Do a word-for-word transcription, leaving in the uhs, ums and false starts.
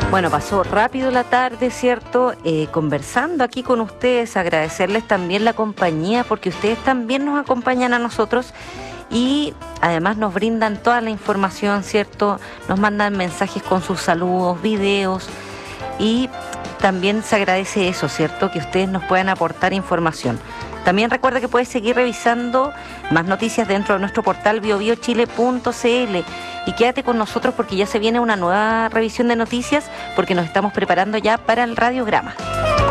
Bueno, pasó rápido la tarde, ¿cierto? Eh, conversando aquí con ustedes, agradecerles también la compañía, porque ustedes también nos acompañan a nosotros y además nos brindan toda la información, ¿cierto? Nos mandan mensajes con sus saludos, videos y también se agradece eso, ¿cierto? Que ustedes nos puedan aportar información. También recuerda que puedes seguir revisando más noticias dentro de nuestro portal bio bio chile punto c l y quédate con nosotros porque ya se viene una nueva revisión de noticias porque nos estamos preparando ya para el radiograma.